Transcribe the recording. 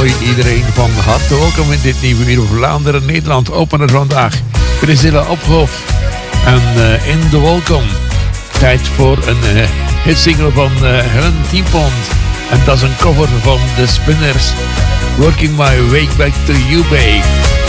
Hoi iedereen, van harte welkom in dit nieuwe uur Vlaanderen Nederland. Opener vandaag, Priscilla Ophof en In de Welkom. Tijd voor een hitsingle van Helen Tiepont. En dat is een cover van The Spinners. Working My Way Back to You, babe.